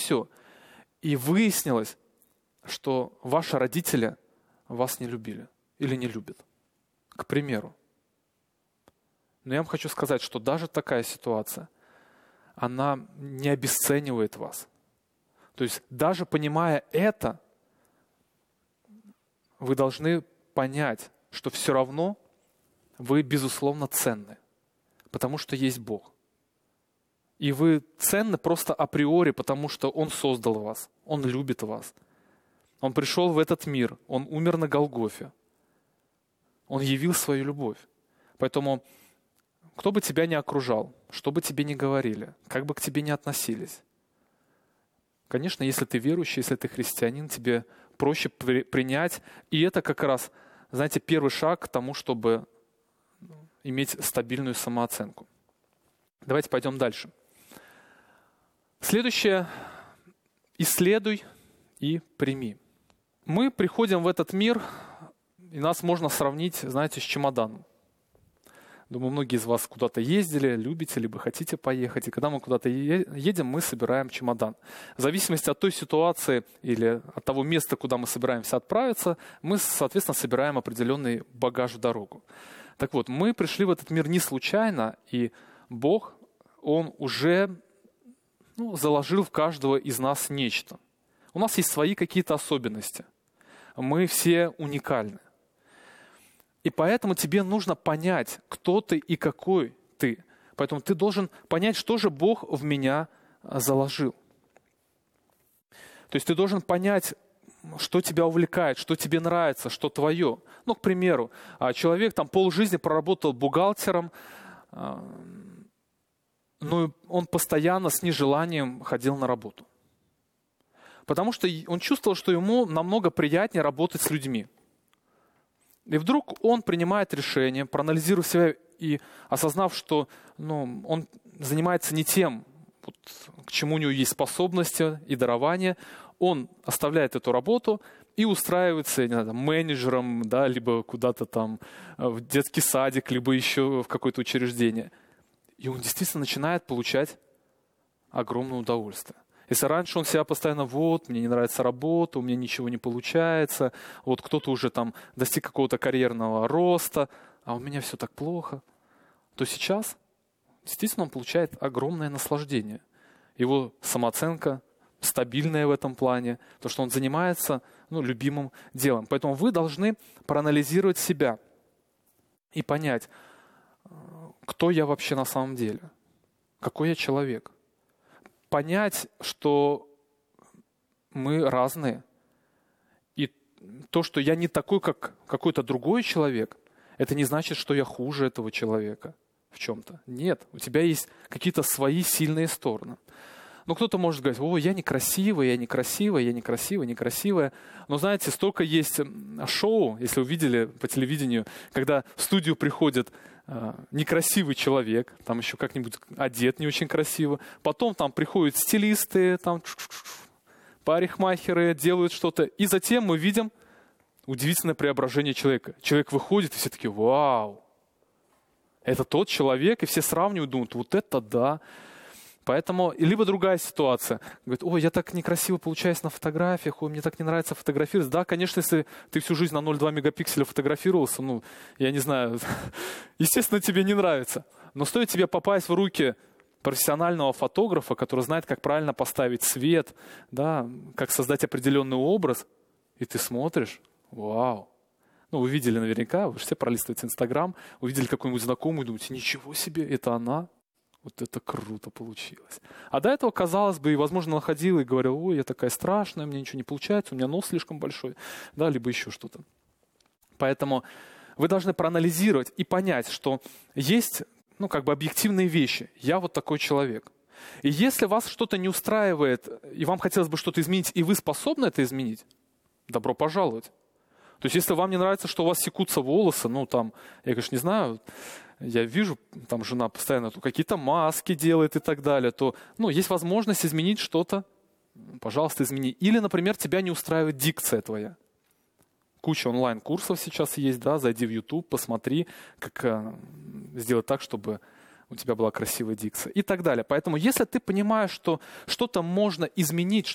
все. И выяснилось, что ваши родители вас не любили или не любят, к примеру. Но я вам хочу сказать, что даже такая ситуация, она не обесценивает вас. То есть даже понимая это, вы должны понять, что все равно вы, безусловно, ценны, потому что есть Бог. И вы ценны просто априори, потому что Он создал вас, Он любит вас. Он пришел в этот мир, Он умер на Голгофе. Он явил свою любовь. Поэтому кто бы тебя ни окружал, что бы тебе ни говорили, как бы к тебе ни относились, конечно, если ты верующий, если ты христианин, тебе проще принять. И это как раз, знаете, первый шаг к тому, чтобы иметь стабильную самооценку. Давайте пойдем дальше. Следующее. Исследуй и прими. Мы приходим в этот мир, и нас можно сравнить, знаете, с чемоданом. Думаю, многие из вас куда-то ездили, любите, либо хотите поехать. И когда мы куда-то едем, мы собираем чемодан. В зависимости от той ситуации или от того места, куда мы собираемся отправиться, мы, соответственно, собираем определенный багаж в дорогу. Так вот, мы пришли в этот мир не случайно, и Бог, Он уже заложил в каждого из нас нечто. У нас есть свои какие-то особенности. Мы все уникальны. И поэтому тебе нужно понять, кто ты и какой ты. Поэтому ты должен понять, что же Бог в меня заложил. То есть ты должен понять, что тебя увлекает, что тебе нравится, что твое. К примеру, человек полжизни проработал бухгалтером, но он постоянно с нежеланием ходил на работу. Потому что он чувствовал, что ему намного приятнее работать с людьми. И вдруг он принимает решение, проанализировав себя и осознав, что он занимается не тем, к чему у него есть способности и дарования, он оставляет эту работу и устраивается, менеджером, либо куда-то в детский садик, либо еще в какое-то учреждение. И он действительно начинает получать огромное удовольствие. Если раньше он себя постоянно, мне не нравится работа, у меня ничего не получается, кто-то уже достиг какого-то карьерного роста, а у меня все так плохо, то сейчас действительно он получает огромное наслаждение. Его самооценка стабильная в этом плане, то, что он занимается любимым делом. Поэтому вы должны проанализировать себя и понять, кто я вообще на самом деле, какой я человек. Понять, что мы разные. И то, что я не такой, как какой-то другой человек, это не значит, что я хуже этого человека в чем-то. Нет, у тебя есть какие-то свои сильные стороны. Кто-то может говорить, я некрасивая, я некрасивая, я некрасивая, некрасивая. Но знаете, столько есть шоу, если вы видели по телевидению, когда в студию приходит некрасивый человек, еще как-нибудь одет не очень красиво. Потом приходят стилисты, парикмахеры, делают что-то. И затем мы видим удивительное преображение человека. Человек выходит, и все такие, вау, это тот человек, и все сравнивают, думают, это да. Поэтому, либо другая ситуация. Говорит, я так некрасиво получаюсь на фотографиях, мне так не нравится фотографировать. Да, конечно, если ты всю жизнь на 0,2 мегапикселя фотографировался, я не знаю, естественно, тебе не нравится. Но стоит тебе попасть в руки профессионального фотографа, который знает, как правильно поставить свет, как создать определенный образ, и ты смотришь, вау. Вы видели наверняка, вы же все пролистываете Инстаграм, увидели какую-нибудь знакомую, думаете, ничего себе, это она. Это круто получилось. А до этого, казалось бы, и, возможно, находил и говорил, я такая страшная, у меня ничего не получается, у меня нос слишком большой, либо еще что-то. Поэтому вы должны проанализировать и понять, что есть, объективные вещи. Я такой человек. И если вас что-то не устраивает, и вам хотелось бы что-то изменить, и вы способны это изменить, добро пожаловать. То есть, если вам не нравится, что у вас секутся волосы, я, конечно, не знаю, я вижу, жена постоянно какие-то маски делает и так далее, то, есть возможность изменить что-то, пожалуйста, измени. Или, например, тебя не устраивает дикция твоя. Куча онлайн-курсов сейчас есть, зайди в YouTube, посмотри, как сделать так, чтобы у тебя была красивая дикция и так далее. Поэтому если ты понимаешь, что что-то можно изменить,